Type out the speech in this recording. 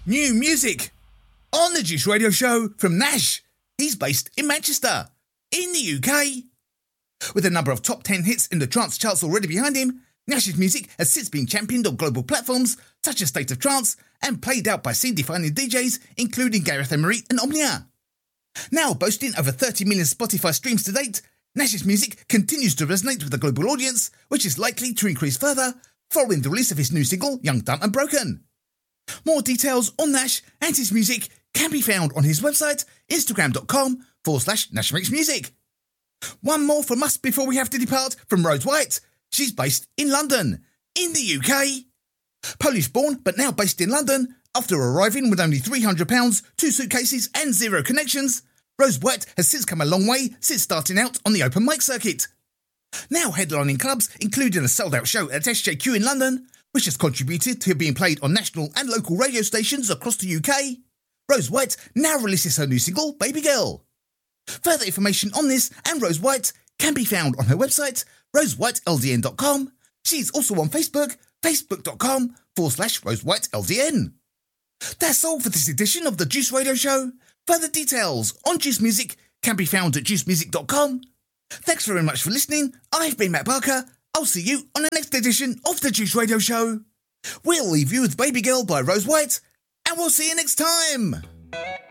New music on the Juice Radio Show from Nash. He's based in Manchester, in the UK. With a number of top 10 hits in the trance charts already behind him, Nash's music has since been championed on global platforms such as State of Trance and played out by scene-defining DJs including Gareth Emery and Omnia. Now boasting over 30 million Spotify streams to date, Nash's music continues to resonate with the global audience, which is likely to increase further following the release of his new single, Young, Dumb and Broken. More details on Nash and his music can be found on his website, instagram.com/Nash Makes Music. One more from us before we have to depart from Rose White. She's based in London, in the UK. Polish-born but now based in London, after arriving with only £300, 2 suitcases and 0 connections, Rose White has since come a long way since starting out on the open mic circuit. Now headlining clubs, including a sold-out show at SJQ in London, which has contributed to being played on national and local radio stations across the UK, Rose White now releases her new single, Baby Girl. Further information on this and Rose White can be found on her website, rosewhiteldn.com. She's also on Facebook, facebook.com/rosewhiteldn. That's all for this edition of the Juice Radio Show. Further details on Juice Music can be found at juicemusic.com. Thanks very much for listening. I've been Matt Barker. I'll see you on the next edition of the Juice Radio Show. We'll leave you with Baby Girl by Rose White, and we'll see you next time.